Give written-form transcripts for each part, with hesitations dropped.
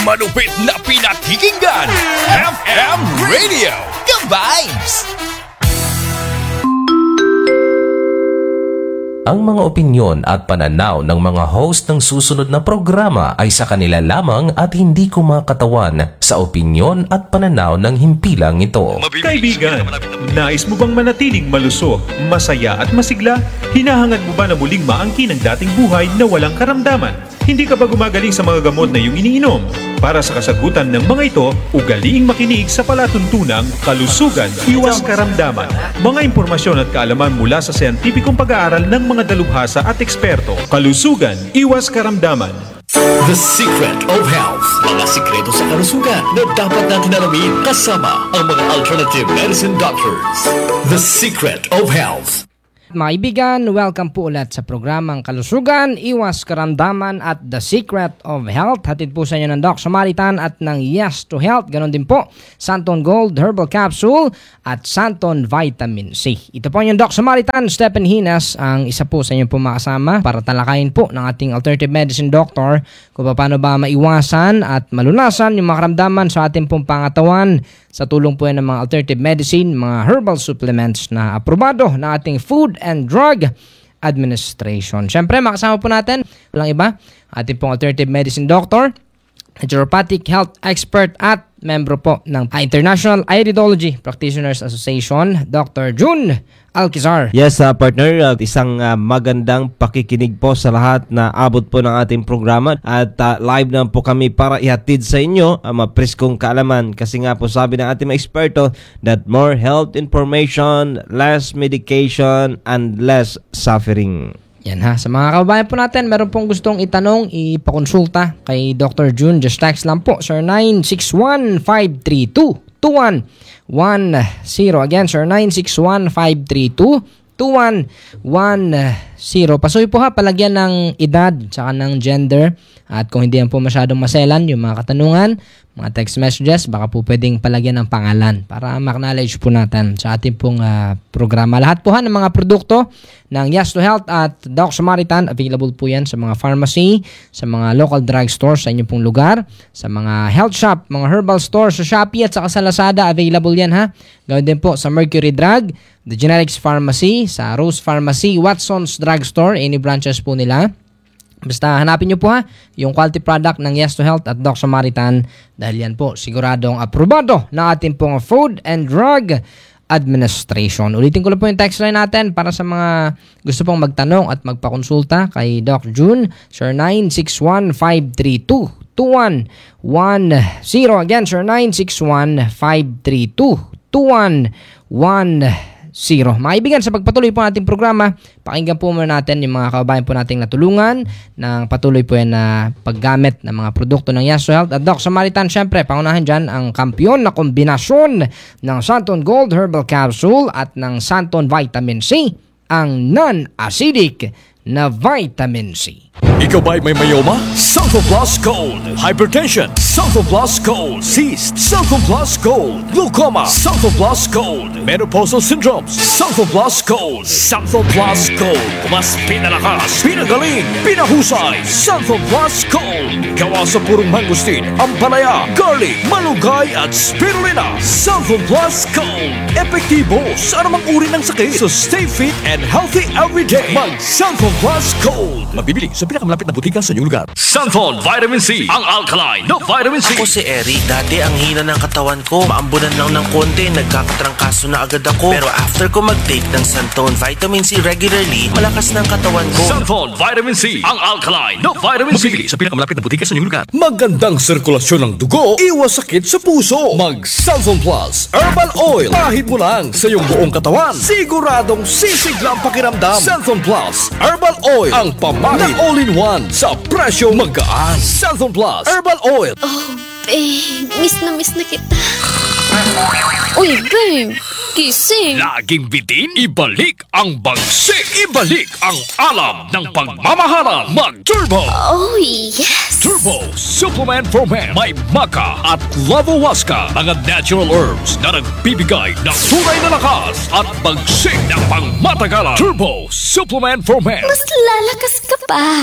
Malupit na pinakikinggan, FM Radio, ka-vibes! Ang mga opinyon at pananaw ng mga host ng susunod na programa ay sa kanila lamang at hindi kumakatawan sa opinyon at pananaw ng himpilang ito. Kaibigan, nais mo bang manatiling malusog, masaya at masigla? Hinahangad mo ba na muling maangkin ang dating buhay na walang karamdaman? Hindi ka ba gumagaling sa mga gamot na iyong iniinom? Para sa kasagutan ng mga ito, ugaliing makinig sa palatuntunang Kalusugan, Iwas Karamdaman. Mga impormasyon at kaalaman mula sa siyentipikong pag-aaral ng mga dalubhasa at eksperto. Kalusugan, Iwas Karamdaman. The Secret of Health. Mga sikreto sa kalusugan na dapat natin alamin kasama ang mga alternative medicine doctors. The Secret of Health. Mga kaibigan, welcome po ulit sa programang Kalusugan, Iwas Karamdaman at The Secret of Health. Hatid po sa inyo ng Doc Samaritan at ng Yes to Health. Ganon din po, Santon Gold Herbal Capsule at Santon Vitamin C. Ito po yung Doc Samaritan, Stephen Hinas, ang isa po sa inyo po makasama para talakayin po ng ating alternative medicine doctor kung paano ba maiwasan at malunasan yung mga karamdaman sa ating pong pangatawan sa tulong po yan ng mga alternative medicine, mga herbal supplements na aprobado na ating Food and Drug Administration. Siyempre, makasama po natin, walang iba, ating pong alternative medicine doctor, naturopathic health expert at membro po ng International Iridology Practitioners Association, Dr. June Alquizar. Yes, partner, isang magandang pakikinig po sa lahat na abot po ng ating programa at live na po kami para ihatid sa inyo ang mapreskong kaalaman kasi nga po sabi ng ating mga eksperto that more health information, less medication, and less suffering. Yan ha. Sa mga kababayan po natin, meron pong gustong itanong, ipakonsulta kay Dr. June. Just text lang po, sir, 961-532-2110. Again, sir, 961-532-2110. Pasuy po ha, palagyan ng edad, tsaka ng gender. At kung hindi yan po masyadong maselan, yung mga katanungan, mga text messages, baka po pwedeng palagyan ng pangalan para ma-acknowledge po natin sa ating pong programa. Lahat po ha ng mga produkto ng Yes to Health at Doc Samaritan, available po yan sa mga pharmacy, sa mga local drugstore sa inyong pong lugar, sa mga health shop, mga herbal store sa Shopee at saka sa Lazada, available yan ha. Gawin din po sa Mercury Drug, The Generics Pharmacy, sa Rose Pharmacy, Watson's Drugstore, any branches po nila. Basta hanapin nyo po ha, yung quality product ng Yes to Health at Doc Samaritan dahil yan po siguradong aprobado ng ating pong Food and Drug Administration. Ulitin ko lang po yung text line natin para sa mga gusto pong magtanong at magpakonsulta kay Doc June, sir, 961-532-2110. Again, sir, 961-532-2110. Maibigan, sa pagpatuloy po nating programa, pakinggan po muna natin yung mga kababayan po nating natulungan ng patuloy po yan na paggamit ng mga produkto ng Yes to Health at Doc Samaritan. Siyempre, pangunahan dyan ang kampyon na kombinasyon ng Santon Gold Herbal Capsule at ng Santon Vitamin C, ang non-acidic na Vitamin C. Ikaw ba'y may mayoma? Santon Plus Gold. Hypertension. Santon Plus Gold. Cyst. Santon Plus Gold. Glaucoma. Santon Plus Gold. Menopausal syndromes. Santon Plus Gold. Santon Plus Gold. Mas pinalakas, pinagaling, pinahusay. Santon Plus Gold. Gawa sa purong mangustin, ampalaya, garlic, malunggay at spirulina. Santon Plus Gold. Epektibo sa anumang uri ng sakit. So stay fit and healthy every day. Mag Santon Plus Gold. Mabibili sa pinakamalapit na butika sa inyong lugar. Santon Vitamin C, ang alkaline na vitamin C. Ako si Eric. Dati ang hina ng katawan ko. Maambunan lang ng konti, nagkakatrangkaso na agad ako. Pero after ko mag-take ng Santon Vitamin C regularly, malakas ng katawan ko. Santon Vitamin C, ang alkaline na vitamin C. Mabibili sa pinakamalapit na butika sa inyong lugar. Magandang sirkulasyon ng dugo, iwas sakit sa puso. Mag Santon Plus Herbal Oil. Kahit mo lang sa iyong buong katawan, siguradong sisiglang pakiramdam. Santon Plus Herbal Oil, ang pamangit na all-in-one sa presyo magaan. Santon Plus Herbal Oil. Oh, babe. Miss na kita. Uy, babe. Gising. Laging bitin, ibalik ang bagsik. Ibalik ang alam ng pagmamahalan. Mag-Turbo. Oh, yes. Turbo Supplement for Men. May maca at lavowaska, mga natural herbs na nagbibigay ng tunay na lakas at bagsik ng pangmatagalan. Turbo Supplement for Men. Mas lalakas ka pa.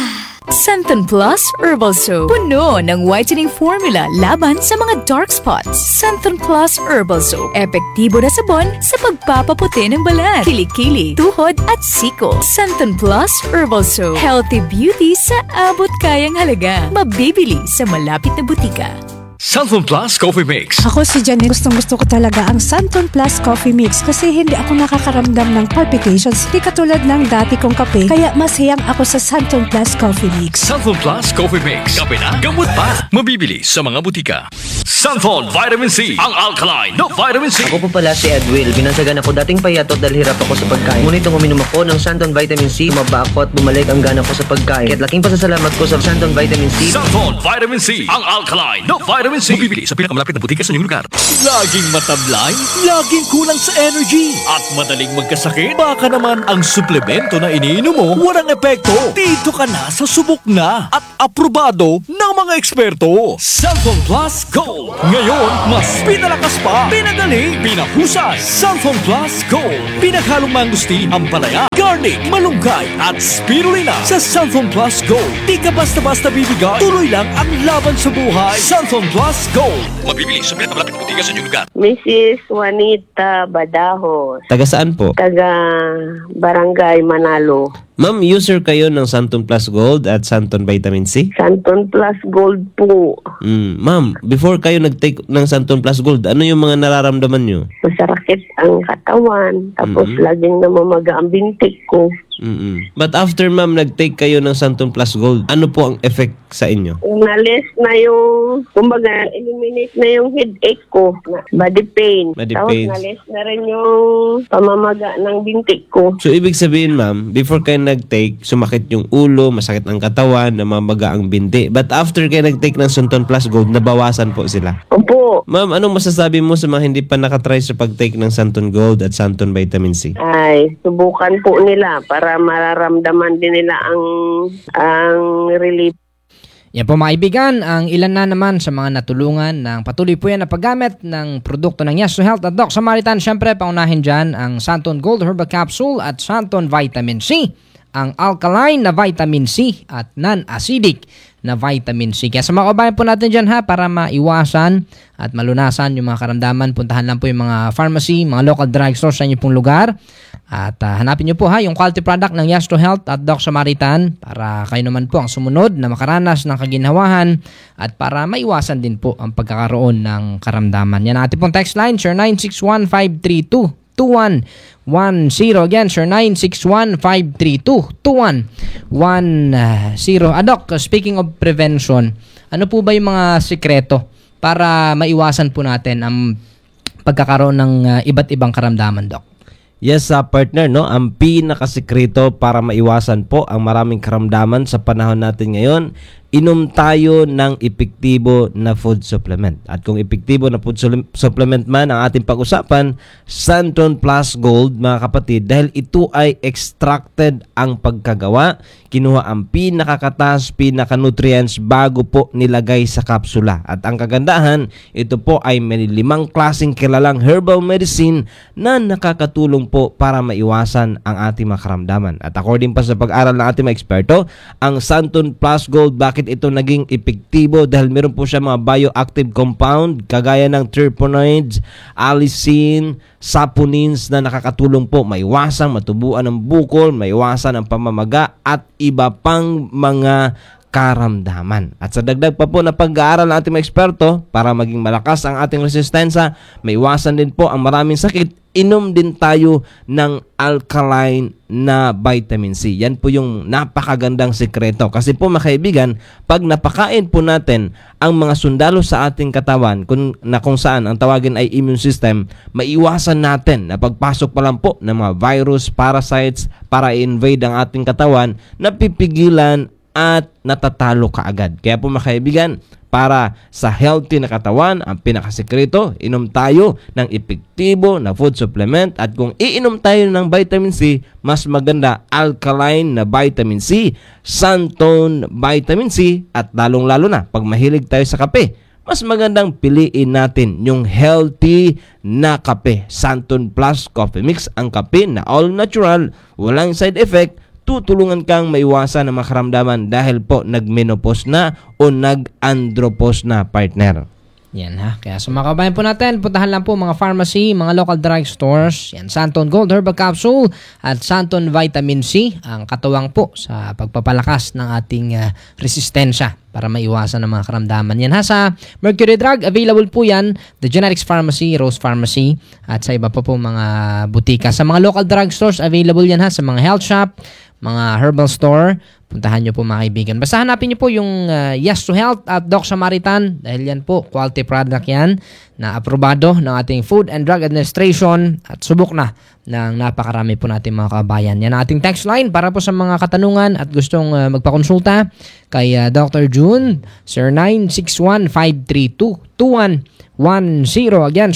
Santon Plus Herbal Soap. Puno ng whitening formula laban sa mga dark spots. Santon Plus Herbal Soap. Epektibo na sabon sa pagpapaputi ng balat, kilikili, tuhod at siko. Santon Plus Herbal Soap. Healthy beauty sa abot kayang halaga. Mabibili sa malapit na butika. Santon Plus Coffee Mix. Ako si Janet, gustong-gusto ko talaga ang Santon Plus Coffee Mix kasi hindi ako nakakaramdam ng palpitations. Hindi katulad ng dati kong kape, kaya mas hiyang ako sa Santon Plus Coffee Mix. Santon Plus Coffee Mix. Kape na, gamot pa. Mabibili sa mga butika. Santon Vitamin C. Ang alkaline na vitamin C. Ako po pala si Edwil. Binansagan ako dating payatot dahil hirap ako sa pagkain. Ngunit nung uminom ako ng Santon Vitamin C, umaba ako at bumalik ang gana ko sa pagkain. Kaya't laking pasasalamat ko sa Santon Vitamin C. Santon Vitamin C. Ang alkaline na vitamin C. Mabibili sa pinakamalapit na butika sa inyong lugar. Laging matablay, laging kulang sa energy, at madaling magkasakit. Baka naman ang suplemento na iniinom mo walang epekto. Dito ka na sa subok na at aprobado ng mga eksperto. Santon Plus Gold. Ngayon, mas pinalakas pa, pinagaling, pinahusay. Santon Plus Gold. Pinaghalong mangustin, ampalaya, garlic, malunggay at spirulina. Sa Santon Plus Gold, di ka basta-basta bibigay. Tuloy lang ang laban sa buhay. Santon Plus Gold. Mabibili sa pinakamalapit na butika sa inyong lugar. Mrs. Juanita Badajos, Taga saan po? taga Barangay Manalo. Ma'am, user kayo ng Santon Plus Gold at Santon Vitamin C? Santon Plus Gold po. Ma'am, before kayo nag-take ng Santon Plus Gold, ano yung mga nararamdaman nyo? Masakit ang katawan, tapos laging namamaga ang bintik ko. But after ma'am, nag-take kayo ng Santon Plus Gold, ano po ang effect sa inyo? Nalis na yung, kumbaga, eliminate na yung headache ko, body pain. Body Tapos pain. nalis na rin yung pamamaga ng bintik ko. So, ibig sabihin ma'am, before kayo nag-take, sumakit yung ulo, masakit ang katawan, namamaga ang binti. But after kayo nag-take ng Santon Plus Gold, nabawasan po sila. Opo. Ma'am, anong masasabi mo sa mga hindi pa nakatry sa pag-take ng Santon Gold at Santon Vitamin C? Ay, subukan po nila para mararamdaman din nila ang relief. Yan po mga kaibigan, ang ilan na naman sa mga natulungan ng patuloy po yan na paggamit ng produkto ng Yes to Health at Doc Samaritan. Siyempre, paunahin dyan ang Santon Gold Herbal Capsule at Santon Vitamin C, ang alkaline na vitamin C at non-acidic na vitamin C. Kaya sa mga kabayan po natin dyan para maiwasan at malunasan yung mga karamdaman, puntahan lang po yung mga pharmacy, mga local drugstore sa inyo pong lugar. At hanapin nyo po yung quality product ng Yes to Health at Doc Samaritan para kayo naman po ang sumunod na makaranas ng kaginhawahan at para maiwasan din po ang pagkakaroon ng karamdaman. Yan ang ating pong text line, sure 961-532-2110. Again, sure 961-532-2110. Doc, speaking of prevention, ano po ba yung mga sikreto para maiwasan po natin ang pagkakaroon ng iba't ibang karamdaman, Doc? Yes, partner, no? Ang pinakasikreto para maiwasan po ang maraming karamdaman sa panahon natin ngayon, inom tayo ng epektibo na food supplement. At kung epektibo na food supplement man ang ating pag-usapan, Santon Plus Gold, mga kapatid, dahil ito ay extracted ang pagkagawa, kinuha ang pinakakatas, pinaka-nutrients bago po nilagay sa kapsula. At ang kagandahan, ito po ay may 5 klaseng kilalang herbal medicine na nakakatulong po para maiwasan ang ating mga karamdaman. At according pa sa pag-aral ng ating mga eksperto, ang Santon Plus Gold, bakit ito naging epektibo? Dahil meron po siya mga bioactive compound kagaya ng terpenoids, allicin, saponins na nakakatulong po maiwasan, matubuan ng bukol, maiwasan ang pamamaga at iba pang mga karamdaman. At sa dagdag pa po na pag-aaral ng ating mga eksperto para maging malakas ang ating resistensya, maiwasan din po ang maraming sakit, inom din tayo ng alkaline na vitamin C. Yan po yung napakagandang sikreto. Kasi po mga kaibigan, pag napakain po natin ang mga sundalo sa ating katawan, kung saan ang tawagin ay immune system, maiwasan natin na pagpasok pa lang po ng mga virus, parasites para i-invade ang ating katawan, napipigilan at natatalo kaagad. Kaya po mga kaibigan, para sa healthy na katawan, ang pinakasikreto, inom tayo ng epektibo na food supplement. At kung iinom tayo ng vitamin C, mas maganda alkaline na vitamin C, Santon Vitamin C, at lalong-lalo na pag mahilig tayo sa kape, mas magandang piliin natin yung healthy na kape. Santon Plus Coffee Mix, ang kape na all natural, walang side effect, matutulungan kang maiwasan ng mga karamdaman dahil po nag-menopause na o nag-andropause na, partner. Yan ha. Kaya sa mga kabayan po natin, puntahan lang po mga pharmacy, mga local drug stores. Yan, Santon Gold Herbal Capsule at Santon Vitamin C. Ang katuwang po sa pagpapalakas ng ating resistensya para maiwasan ng mga karamdaman. Yan ha. Sa Mercury Drug, available po yan. The Genetics Pharmacy, Rose Pharmacy at sa iba pa po mga butika. Sa mga local drug stores, available yan ha. Sa mga health shop, mga herbal store, puntahan nyo po mga kaibigan. Basta hanapin nyo po yung Yes to Health at Doc Samaritan dahil yan po, quality product yan na aprobado ng ating Food and Drug Administration at subok na ng napakarami po natin mga kabayan. Yan ang ating text line para po sa mga katanungan at gustong magpakonsulta kay Dr. June, 0961-532-2110. Again,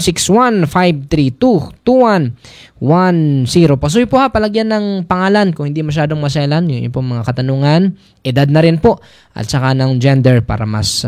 0961-532-2110. Pasuy po ha, palagyan ng pangalan kung hindi masyadong maselan. Yun po mga katanungan. Edad na rin po. At saka ng gender para mas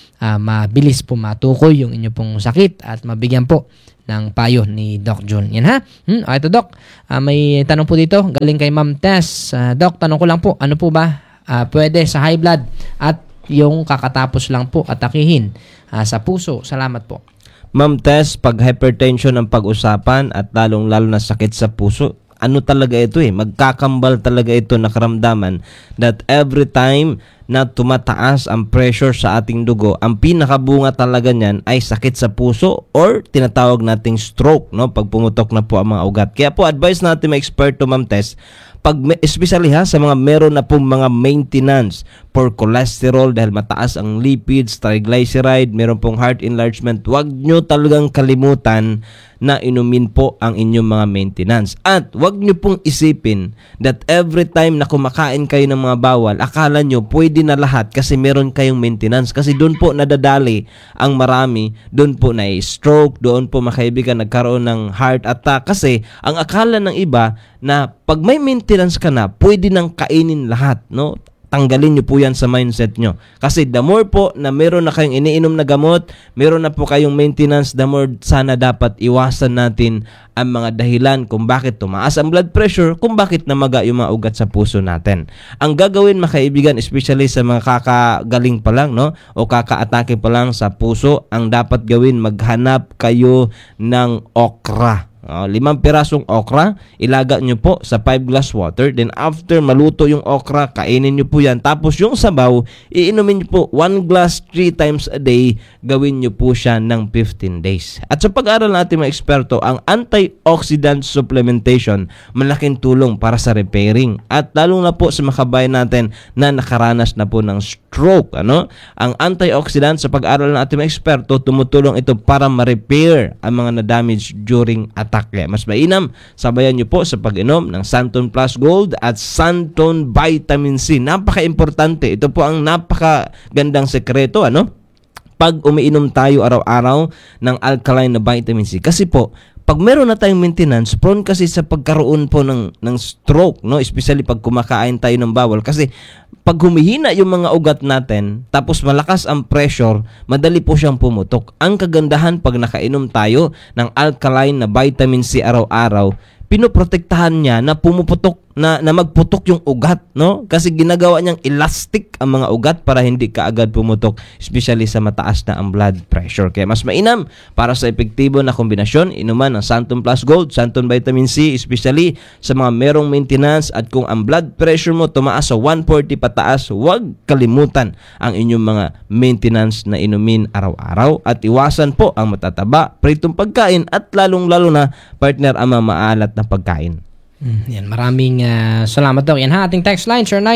mabilis po matukoy yung inyo pong sakit at mabigyan po ng payo ni Doc June. Yan ha? Ito Doc, may tanong po dito. Galing kay Ma'am Tess. Doc, tanong ko lang po, ano po ba pwede sa high blood at yung kakatapos lang po atakihin sa puso? Salamat po. Ma'am Tess, pag hypertension ang pag-usapan at lalong-lalo na sakit sa puso, ano talaga ito magkakambal talaga ito na karamdaman that every time na tumataas ang pressure sa ating dugo, ang pinakabunga talaga niyan ay sakit sa puso or tinatawag nating stroke, no? Pag pumutok na po ang mga ugat. Kaya po advice natin mga eksperto, Ma'am Tess, especially ha, sa mga meron na pong mga maintenance for cholesterol dahil mataas ang lipids, triglyceride, meron pong heart enlargement, huwag nyo talagang kalimutan na inumin po ang inyong mga maintenance. At huwag nyo pong isipin that every time na kumakain kayo ng mga bawal, akala nyo pwede na lahat kasi meron kayong maintenance. Kasi doon po nadadali ang marami, doon po na stroke, doon po makaibigan nagkaroon ng heart attack. Kasi ang akala ng iba na pag may maintenance ka na, pwede nang kainin lahat, no? Tanggalin nyo po yan sa mindset nyo. Kasi the more po na meron na kayong iniinom na gamot, meron na po kayong maintenance, the more sana dapat iwasan natin ang mga dahilan kung bakit tumaas ang blood pressure, kung bakit namaga yung mga ugat sa puso natin. Ang gagawin mga kaibigan, especially sa mga kakagaling pa lang, no? O kakaatake pa lang sa puso, ang dapat gawin, maghanap kayo ng okra. 5 pirasong okra, ilaga nyo po sa 5 glass water. Then after maluto yung okra, kainin nyo po yan. Tapos yung sabaw, iinumin nyo po 1 glass 3 times a day. Gawin nyo po siya ng 15 days. At sa pag-aaral natin mga eksperto, ang antioxidant supplementation, malaking tulong para sa repairing. At lalo na po sa mga kabayan natin na nakaranas na po ng stroke. Ano? Ang antioxidant sa pag-aaral natin mga eksperto, tumutulong ito para ma-repair ang mga na-damage during attack. Kaya mas mainam, sabayan nyo po sa pag-inom ng Santon Plus Gold at Santon Vitamin C. Napaka-importante. Ito po ang napakagandang sekreto, ano? Pag umiinom tayo araw-araw ng alkaline na vitamin C. Kasi po, pag meron na tayong maintenance, prone kasi sa pagkaroon po ng stroke, no? Especially pag kumakain tayo ng bawal. Kasi pag humihina yung mga ugat natin, tapos malakas ang pressure, madali po siyang pumutok. Ang kagandahan pag nakainom tayo ng alkaline na vitamin C araw-araw, pinoprotektahan niya na pumuputok, na magputok yung ugat, no? Kasi ginagawa niyang elastic ang mga ugat para hindi kaagad pumutok, especially sa mataas na ang blood pressure. Kaya mas mainam para sa epektibo na kombinasyon, inuman ng Santon Plus Gold, Santon Vitamin C, especially sa mga merong maintenance. At kung ang blood pressure mo tumaas sa 140 pataas, huwag kalimutan ang inyong mga maintenance na inumin araw-araw at iwasan po ang matataba, pritong pagkain at lalong-lalo na partner ang mga maalat na pagkain. Yan, maraming salamat daw. Yan ha, ating text line, sir,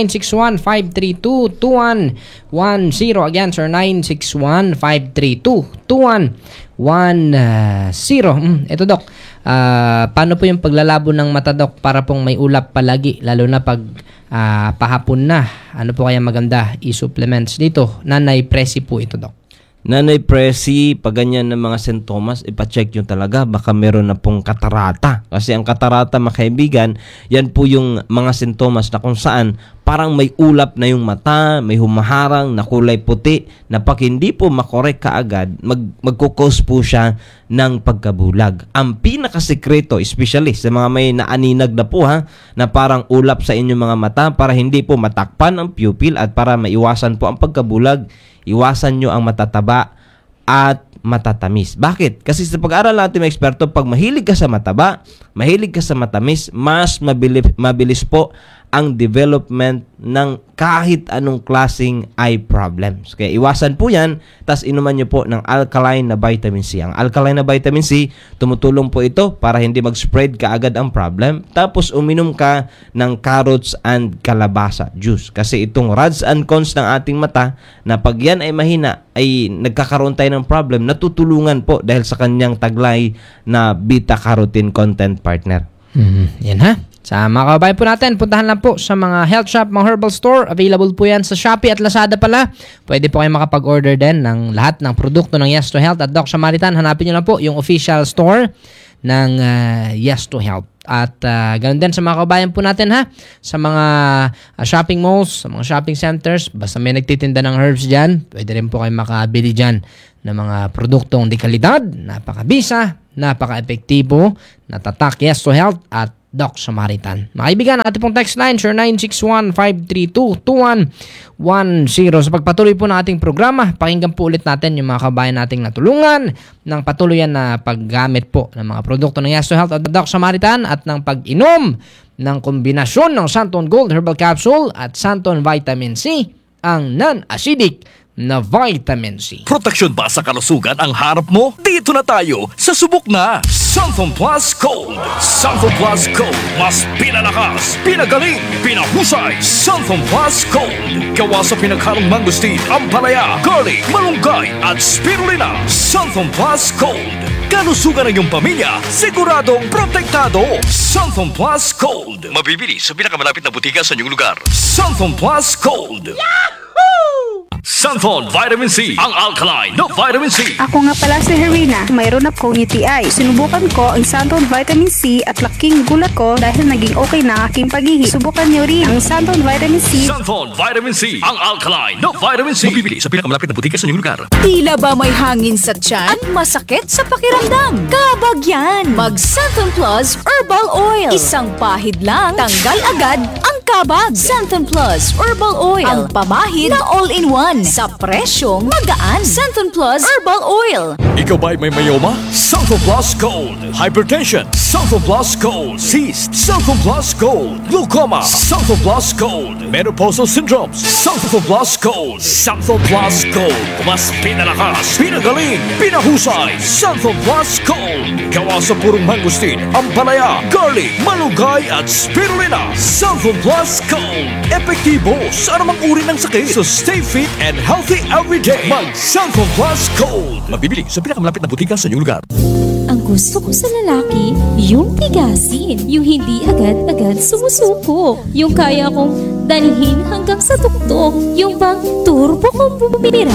961-532-2110. Again, sir, 961-532-2110. Ito, Dok, paano po yung paglalabo ng mata, Dok, para pong may ulap palagi, lalo na pag pahapon na? Ano po kaya maganda i-supplements dito? Nanay Presi po ito, Dok. Nanay Presi, pag ganyan ng mga sintomas, ipacheck nyo talaga. Baka meron na pong katarata. Kasi ang katarata, mga kaibigan, yan po yung mga sintomas na kung saan parang may ulap na yung mata, may humaharang na kulay puti, na pag hindi po makorek kaagad, magkukos po siya ng pagkabulag. Ang pinakasekreto, especially sa mga may naaninag na po na parang ulap sa inyong mga mata, para hindi po matakpan ang pupil at para maiwasan po ang pagkabulag, iwasan nyo ang matataba at matatamis. Bakit? Kasi sa pag-aaral natin mga eksperto, pag mahilig ka sa mataba, mahilig ka sa matamis, mas mabilis po ang development ng kahit anong klaseng eye problems. Kaya iwasan po yan, tas inuman nyo po ng alkaline na vitamin C. Ang alkaline na vitamin C, tumutulong po ito para hindi mag-spread kaagad ang problem. Tapos uminom ka ng carrots and kalabasa juice. Kasi itong rods and cones ng ating mata, na pag yan ay mahina, ay nagkakaroon tayo ng problem, natutulungan po dahil sa kanyang taglay na beta-carotene content, partner. Yan ha. Sa mga kababayan po natin, puntahan lang po sa mga health shop, mga herbal store. Available po yan sa Shopee at Lazada pala. Pwede po kayo makapag-order din ng lahat ng produkto ng Yes to Health at Doc Samaritan. Hanapin nyo lang po yung official store ng Yes to Health. At ganun din sa mga kababayan po natin sa mga shopping malls, sa mga shopping centers. Basta may nagtitinda ng herbs dyan, pwede rin po kayo makabili dyan ng mga produktong de kalidad, napakabisa, napaka-epektibo, natatak Yes to Health at Doc Samaritan. Mga kaibigan, ating pong text line, 0961-532-2110. Sa pagpatuloy po ng ating programa, pakinggan po ulit natin yung mga kabayan nating natulungan ng patuluyan na paggamit po ng mga produkto ng Yes to Health at Doc Samaritan at ng pag-inom ng kombinasyon ng Santon Gold Herbal Capsule at Santon Vitamin C, ang non-acidic na vitamin C. Proteksyon ba sa kalusugan ang harap mo? Dito na tayo sa subok na Santon Plus Gold. Santon Plus Gold, mas pinalakas, pinagaling, pinahusay. Santon Plus Gold, gawa sa pinaghalong mangosteen, ampalaya, garlic, malunggay at spirulina. Santon Plus Gold, kalusugan ng iyong pamilya, siguradong protektado. Santon Plus Gold, mabibili sa pinakamalapit na butika sa inyong lugar. Santon Plus Gold. Santon Vitamin C, ang alkaline na vitamin C. Ako nga pala si Herina, mayroon akong UTI. Sinubukan ko ang Santon Vitamin C at laking gulat ko dahil naging okay na aking paghihi. Subukan niyo rin ang Santon Vitamin C. Santon Vitamin C, ang alkaline na vitamin C. Mabibili sa pinakamalapit na butika sa inyong lugar. Tila ba may hangin sa tiyan at masakit sa pakiramdam? Kabag yan! Mag Santon Plus Herbal Oil. Isang pahid lang, tanggal agad ang kabag. Santon Plus Herbal Oil, ang pamahid na all-in-one sa presyong magaan. Santon Plus Herbal Oil. Ikaw ba'y may mayoma? Santon Plus Gold. Hypertension. Santon Plus Gold. Cyst. Santon Plus Gold. Glaucoma. Santon Plus Gold. Menopausal syndromes. Santon Plus Gold. Santon Plus Gold. Mas pinalakas, pinagaling, pinahusay. Santon Plus Gold. Gawa sa purong mangosteen, ampalaya, garlic, malunggay at spirulina. Santon Plus Gold. Epektibo sa anumang uri ng sakit. So stay fit and healthy every day. Mag Santon Plus Gold. Mabibili sa pinakamalapit na butika sa inyong lugar. Ang gusto ko sa lalaki, yung tigasin, yung hindi agad-agad sumusuko, yung kaya kong dalhin hanggang sa tuktok, yung bang turbo kong bumira.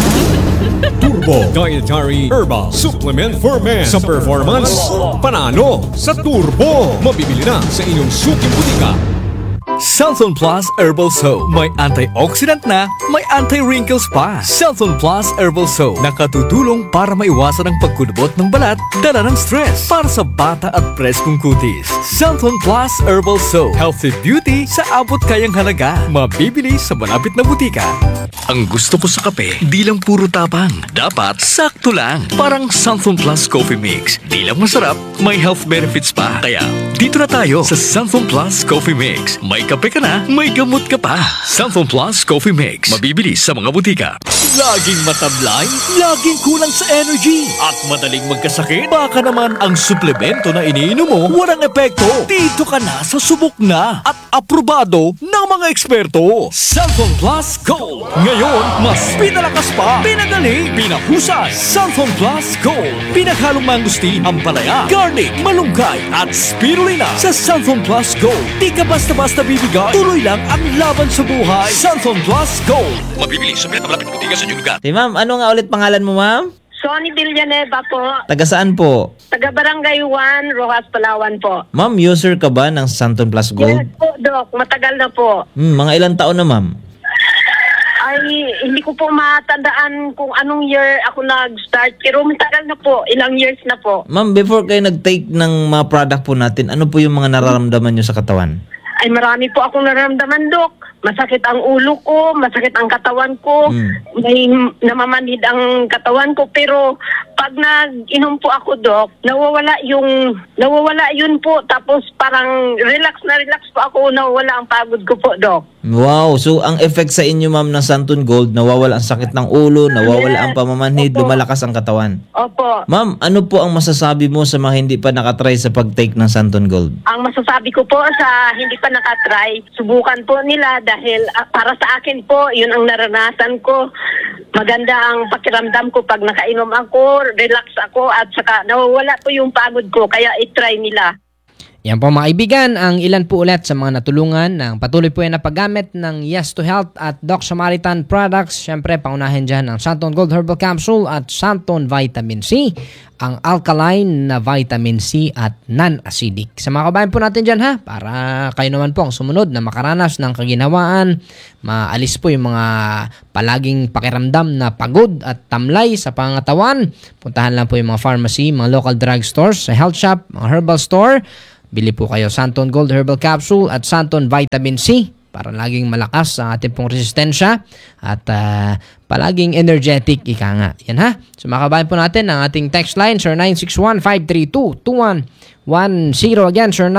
Turbo Dietary Herbal Supplement for Men. Sa performance, panalo sa Turbo. Mabibili na sa inyong suking butika. Santon Plus Herbal Soap. May antioxidant na, may anti-wrinkles pa. Santon Plus Herbal Soap. Nakatutulong para maiwasan ang pagkulubot ng balat, dala ng stress. Para sa bata at preskong kutis. Santon Plus Herbal Soap. Healthy beauty sa abot kayang halaga. Mabibili sa malapit na butika. Ang gusto ko sa kape, di lang puro tapang. Dapat sakto lang. Parang Santon Plus Coffee Mix. Di lang masarap, may health benefits pa. Kaya, dito na tayo sa Santon Plus Coffee Mix. May kape ka na, may gamot ka pa. Santon Plus Coffee Mix. Mabibili sa mga butika. Laging matablay, laging kulang sa energy, at madaling magkasakit. Baka naman ang suplemento na iniinom mo walang epekto. Dito ka na sa subok na at aprobado ng mga eksperto. Santon Plus Gold. Ngayon, mas pinalakas pa, pinagaling, pinahusay. Santon Plus Gold. Pinaghalong mangosteen, ampalaya, garlic, malunggay at spirulina. Sa Santon Plus Gold, di ka basta-basta bibigay bigay. Tuloy lang ang laban sa buhay. Santon Plus Gold. Mabibili sa malapit butika sa inyong lugar. Si ma'am, ano nga ulit pangalan mo, ma'am? Sonny Villanueva po. Taga saan po? Taga Barangay 1, Rojas, Palawan po. Ma'am, user ka ba ng Santon Plus Gold? Yes po, Doc. Matagal na po. Mga ilang taon na, ma'am? Ay, hindi ko po matandaan kung anong year ako nag-start. Pero matagal na po. Ilang years na po. Ma'am, before kayo nag-take ng mga product po natin, ano po yung mga nararamdaman nyo sa katawan? Ay, marami po akong nararamdaman, Doc. Masakit ang ulo ko, masakit ang katawan ko, may namamanhid ang katawan ko. Pero pag nag-inom po ako, Doc, nawawala yun po. Tapos parang relax po ako, nawawala ang pagod ko po, Doc. Wow, so ang effect sa inyo, ma'am, ng Santon Gold, nawawala ang sakit ng ulo, nawawala ang pamamanhid, lumalakas ang katawan. Opo. Ma'am, ano po ang masasabi mo sa mga hindi pa nakatry sa pag-take ng Santon Gold? Ang masasabi ko po sa hindi pa nakatry, subukan po nila dahil para sa akin po, yun ang naranasan ko. Maganda ang pakiramdam ko pag nakainom ako, relax ako at saka nawawala po yung pagod ko, kaya i-try nila. Yan po mga kaibigan, ang ilan po ulit sa mga natulungan ng patuloy po yan na paggamit ng Yes to Health at Doc Samaritan products. Siyempre, pangunahin dyan ang Santon Gold Herbal Capsule at Santon Vitamin C, ang alkaline na vitamin C at non-acidic. Sa mga kabayan po natin dyan ha, para kayo naman po ang sumunod na makaranas ng kaginhawaan, maalis po yung mga palaging pakiramdam na pagod at tamlay sa pangatawan. Puntahan lang po yung mga pharmacy, mga local drug stores, sa health shop, mga herbal store. Bili po kayo Santon Gold Herbal Capsule at Santon Vitamin C para laging malakas ang ating pong resistensya at palaging energetic, ika nga. Yan ha. So makabayan po natin ang ating text line, sir 961-532-2110. Again, sir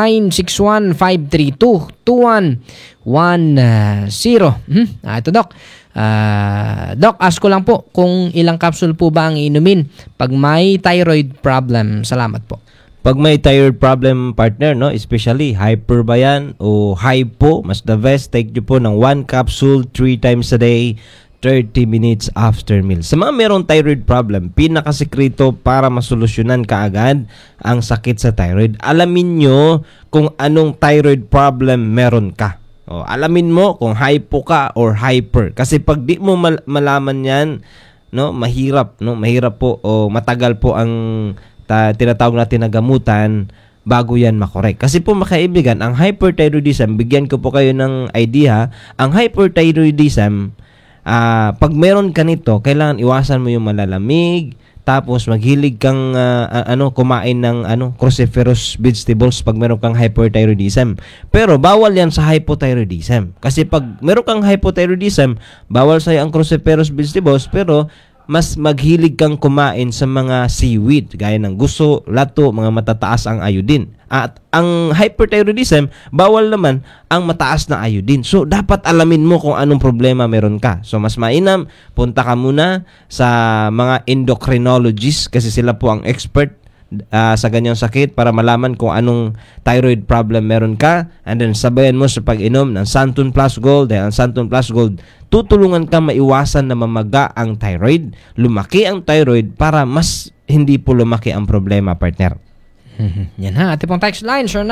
961-532-2110. Ito, Doc. Doc, ask ko lang po kung ilang capsule po ba ang inumin pag may thyroid problem. Salamat po. Pag may thyroid problem, partner, no, especially hyper ba yan o hypo, mas the best, take nyo po ng 1 capsule 3 times a day, 30 minutes after meal. Sa mga merong thyroid problem, pinakasekreto para masolusyonan kaagad ang sakit sa thyroid, alamin nyo kung anong thyroid problem meron ka. Alamin mo kung hypo ka or hyper. Kasi pag di mo malaman yan, no, mahirap po o matagal po ang tinatawag natin na gamutan bago yan makorek. Kasi po makaibigan, ang hyperthyroidism, bigyan ko po kayo ng idea, ang hyperthyroidism, pag meron ka nito, kailangan iwasan mo yung malalamig, tapos maghilig kang kumain ng cruciferous vegetables pag meron kang hyperthyroidism. Pero bawal yan sa hypothyroidism. Kasi pag meron kang hypothyroidism, bawal sa'yo ang cruciferous vegetables, pero mas maghilig kang kumain sa mga seaweed, gaya ng guso, lato, mga matataas ang iodine. At ang hyperthyroidism, bawal naman ang mataas na iodine. So, dapat alamin mo kung anong problema meron ka. So, mas mainam, punta ka muna sa mga endocrinologists kasi sila po ang expert sa ganyang sakit para malaman kung anong thyroid problem meron ka, and then sabayan mo sa pag-inom ng Santon Plus Gold. Dahil ang Santon Plus Gold, tutulungan ka maiwasan na mamaga ang thyroid, lumaki ang thyroid para mas hindi po lumaki ang problema, partner. Yan ha, ating pong text line, sir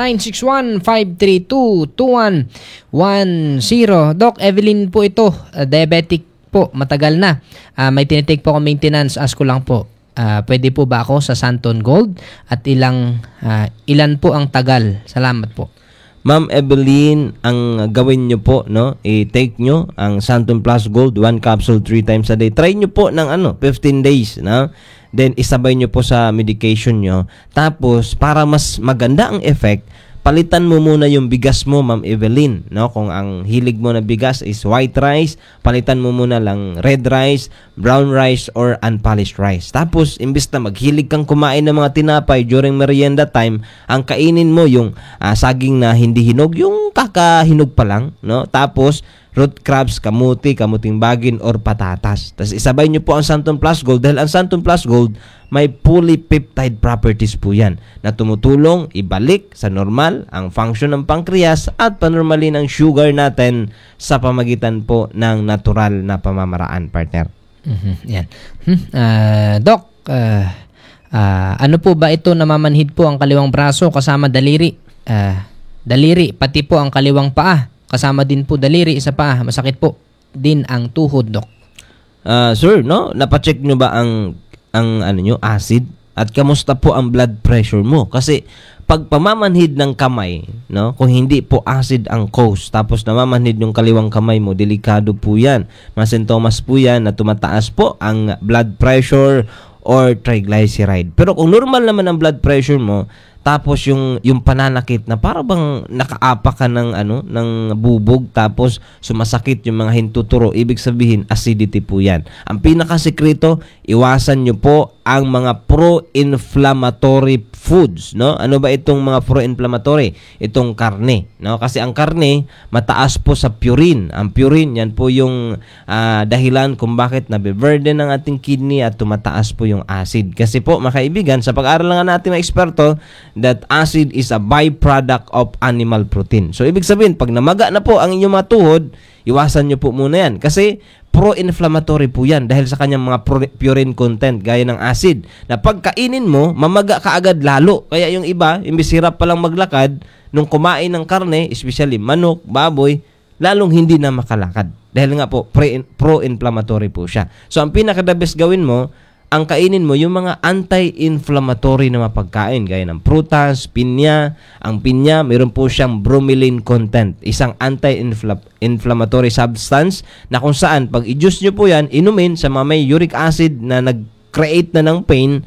961-532-2110. Doc, Evelyn po ito, diabetic po, matagal na. May tinitake po ako maintenance, ask ko lang po. Pwede po ba ako sa Santon Gold? At ilan po ang tagal? Salamat po. Ma'am Evelyn, ang gawin nyo po, no, i-take nyo ang Santon Plus Gold, 1 capsule 3 times a day. Try nyo po ng 15 days, no? Then isabay nyo po sa medication nyo. Tapos, para mas maganda ang effect, palitan mo muna yung bigas mo, Ma'am Evelyn, no? Kung ang hilig mo na bigas is white rice, palitan mo muna lang red rice, brown rice, or unpolished rice. Tapos, imbis na maghilig kang kumain ng mga tinapay during merienda time, ang kainin mo yung saging na hindi hinog, yung kakahinog pa lang, no? Tapos, root crabs, kamuting bagin, or patatas. Tapos, isabay nyo po ang Santon Plus Gold dahil ang Santon Plus Gold may polypeptide properties po yan na tumutulong ibalik sa normal ang function ng pancreas at panormalin ang sugar natin sa pamagitan po ng natural na pamamaraan, partner. Yan. Doc, ano po ba ito, namamanhid po ang kaliwang braso kasama daliri? Daliri, pati po ang kaliwang paa. kasama din po daliri, isa pa, masakit po din ang tuhod, Dok. Sir, no? Napacheck nyo ba ang ano nyo, acid? At kamusta po ang blood pressure mo? Kasi pag pamamanhid ng kamay, no? Kung hindi po acid ang cause, tapos namamanhid yung kaliwang kamay mo, delikado po yan. Mga sintomas po yan na tumataas po ang blood pressure or triglyceride. Pero kung normal naman ang blood pressure mo, tapos yung pananakit na para bang nakaapa ka ng bubog, tapos sumasakit yung mga hintuturo, ibig sabihin acidity po yan. Ang pinakasekreto, iwasan nyo po ang mga pro-inflammatory foods, no? Ano ba itong mga pro-inflammatory? Itong karne, no? Kasi ang karne mataas po sa purine. Ang purine, yan po yung dahilan kung bakit nabe-burden ng ating kidney at tumataas po yung acid. Kasi po, mga kaibigan, sa pag-aaral nga natin ng eksperto, that acid is a byproduct of animal protein. So, ibig sabihin, pag namaga na po ang inyong mga tuhod, iwasan nyo po muna yan. Kasi pro-inflammatory po yan dahil sa kanyang mga purine content gaya ng acid na pagkainin mo, mamaga ka agad lalo. Kaya yung iba, imbis hirap palang maglakad, nung kumain ng karne, especially manok, baboy, lalong hindi na makalakad. Dahil nga po, pro-inflammatory po siya. So, ang pinaka-the best gawin mo, ang kainin mo yung mga anti-inflammatory na mapagkain gaya ng prutas, pinya. Ang pinya, mayroon po siyang bromelain content, isang anti-inflammatory substance na kung saan pag i-juice nyo po yan, inumin sa mga may uric acid na nag-create na ng pain,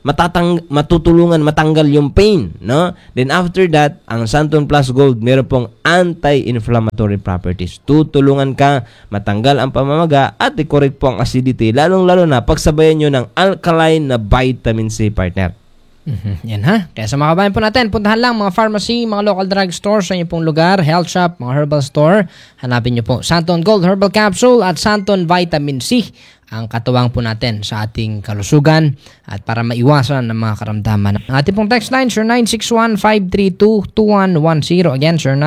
matutulungan matanggal yung pain, no? Then after that, ang Santon Plus Gold meron pong anti-inflammatory properties. Tutulungan ka matanggal ang pamamaga at i-correct po ang acidity, lalong-lalo na pagsabayan nyo ng alkaline na vitamin C, partner. Yan ha. Kaya sa mga kabayan po natin, puntahan lang mga pharmacy, mga local drug stores sa inyong pong lugar, health shop, mga herbal store. Hanapin nyo po Santon Gold Herbal Capsule at Santon Vitamin C, ang katuwang po natin sa ating kalusugan at para maiwasan ng mga karamdaman. Ang ating pong text line, sure 961-532-2110. Again, sure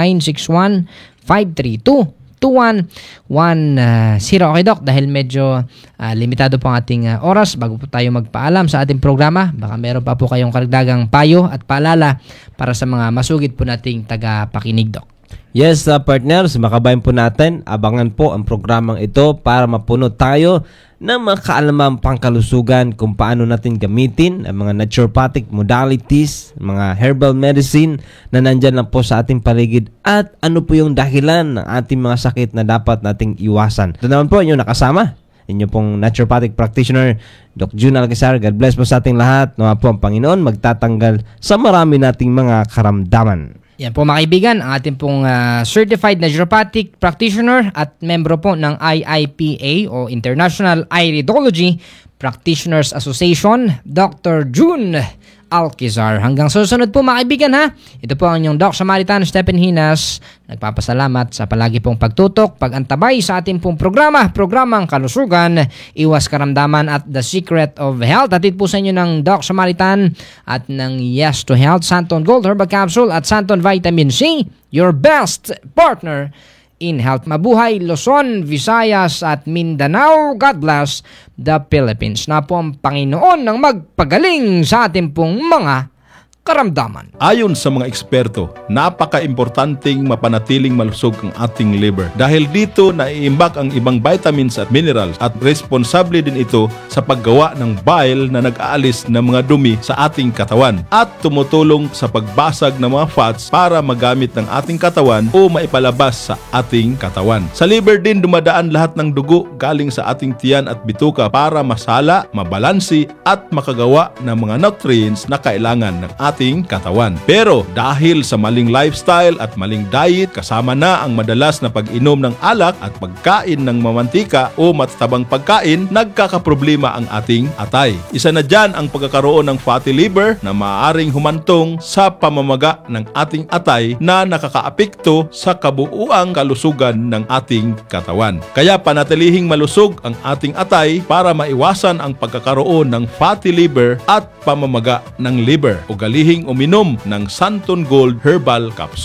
961-532-2110. Okay, Doc, dahil medyo limitado po ang ating oras bago po tayo magpaalam sa ating programa, baka meron pa po kayong karagdagang payo at paalala para sa mga masugid po nating tagapakinig, Doc. Yes, partners, makabayan po natin. Abangan po ang programang ito para mapuno tayo ng mga kaalamang pangkalusugan kung paano natin gamitin ang mga naturopathic modalities, mga herbal medicine na nandyan lang po sa ating paligid at ano po yung dahilan ng ating mga sakit na dapat nating iwasan. Ito naman po inyong nakasama, inyo pong naturopathic practitioner, Doc June Alcazar. God bless po sa ating lahat. Nawa po ang Panginoon magtatanggal sa marami nating mga karamdaman. Yan po mga kaibigan, ang ating pong Certified Naturopathic Practitioner at membro po ng IIPA o International Iridology Practitioners Association, Dr. June Alcazar. Hanggang susunod po mga kaibigan ha. Ito po ang inyong Doc Samaritan Stephen Hinas. Nagpapasalamat sa palagi pong pagtutok, pag-antabay sa ating pong programang Kalusugan, Iwas Karamdaman at The Secret of Health. Hatid po sa inyo ng Doc Samaritan at ng Yes to Health, Santon Gold Herbal Capsule at Santon Vitamin C, your best partner in health. Mabuhay Luzon, Visayas at Mindanao. God bless the Philippines. Na po ang Panginoon ng magpagaling sa ating pong mga karamdaman. Ayon sa mga eksperto, napaka-importanting mapanatiling malusog ang ating liver. Dahil dito naiimbak ang ibang vitamins at minerals at responsable din ito sa paggawa ng bile na nag-aalis ng mga dumi sa ating katawan at tumutulong sa pagbasag ng mga fats para magamit ng ating katawan o maipalabas sa ating katawan. Sa liver din dumadaan lahat ng dugo galing sa ating tiyan at bituka para masala, mabalansi at makagawa ng mga nutrients na kailangan ng ating katawan. Pero dahil sa maling lifestyle at maling diet, kasama na ang madalas na pag-inom ng alak at pagkain ng mamantika o matatabang pagkain, nagkakaproblema ang ating atay. Isa na dyan ang pagkakaroon ng fatty liver na maaaring humantong sa pamamaga ng ating atay na nakakaapekto sa kabuuang kalusugan ng ating katawan. Kaya panatilihing malusog ang ating atay para maiwasan ang pagkakaroon ng fatty liver at pamamaga ng liver. Ugalihing uminom ng Santon Gold Herbal Capsule.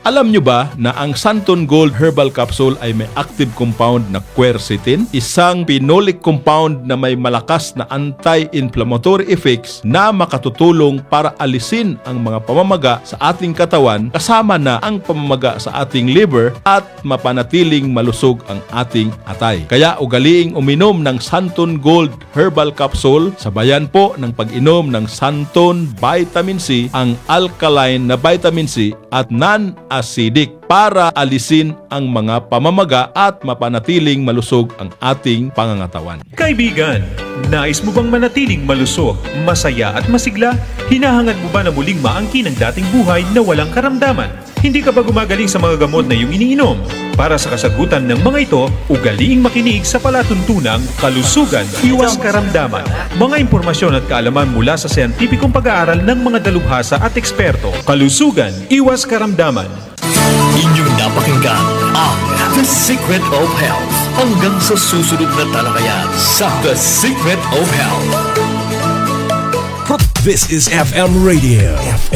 Alam nyo ba na ang Santon Gold Herbal Capsule ay may active compound na quercetin, isang phenolic compound na may malakas na anti-inflammatory effects na makatutulong para alisin ang mga pamamaga sa ating katawan kasama na ang pamamaga sa ating liver at mapanatiling malusog ang ating atay. Kaya ugaliing uminom ng Santon Gold Herbal Capsule, sabayan po ng pag-inom ng Santon Vitamin C, ang alkaline na vitamin C at non-acidic para alisin ang mga pamamaga at mapanatiling malusog ang ating pangangatawan. Kaibigan, nais mo bang manatiling malusog, masaya at masigla? Hinahangad mo ba na muling maangkin ang dating buhay na walang karamdaman? Hindi ka ba gumagaling sa mga gamot na iyong iniinom? Para sa kasagutan ng mga ito, ugaliing makinig sa palatuntunang Kalusugan, Iwas Karamdaman. Mga impormasyon at kaalaman mula sa siyentipikong pag-aaral ng mga dalubhasa at eksperto. Kalusugan, Iwas Karamdaman. Inyong napakinggan ang The Secret of Health. Hanggang sa susunod na talakayan sa The Secret of Health. This is FM Radio.